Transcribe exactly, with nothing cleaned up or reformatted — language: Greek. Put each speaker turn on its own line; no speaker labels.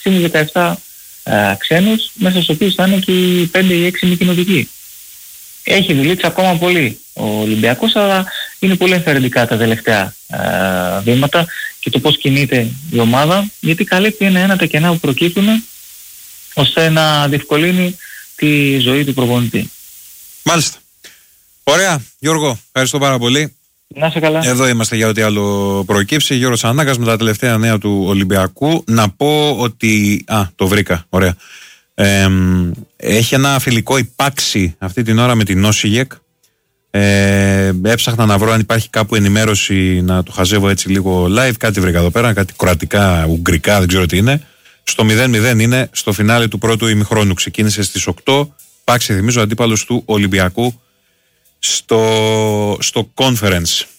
συν δεκαεπτά ε, ξένους, μέσα στους οποίους θα είναι και οι πέντε ή έξι μη κοινοτικοί. Έχει δουλέψει ακόμα πολύ ο Ολυμπιακός, αλλά είναι πολύ ενθαρρυντικά τα τελευταία ε, βήματα και το πώς κινείται η ομάδα, γιατί καλύπτει ένα-ένα τα κενά που προκύπτουν, ώστε να διευκολύνει τη ζωή του προπονητή.
Μάλιστα. Ωραία. Γιώργο, ευχαριστώ πάρα πολύ.
Να είσαι καλά.
Εδώ είμαστε για ό,τι άλλο προκύψει. Γιώργος Ανάγκας με τα τελευταία νέα του Ολυμπιακού. Να πω ότι... Α, το βρήκα. Ωραία. Ε, έχει ένα φιλικό υπάρξει αυτή την ώρα με την Όσιγεκ. Ε, έψαχνα να βρω αν υπάρχει κάπου ενημέρωση, να το χαζεύω έτσι λίγο live. Κάτι βρήκα εδώ πέρα, κάτι κροατικά, ουγγρικά, δεν ξέρω τι είναι. Στο μηδέν μηδέν είναι στο φινάλε του πρώτου ημιχρόνου. Ξεκίνησε στις οκτώ. Πάξι, θυμίζω, αντίπαλος του Ολυμπιακού στο, στο conference.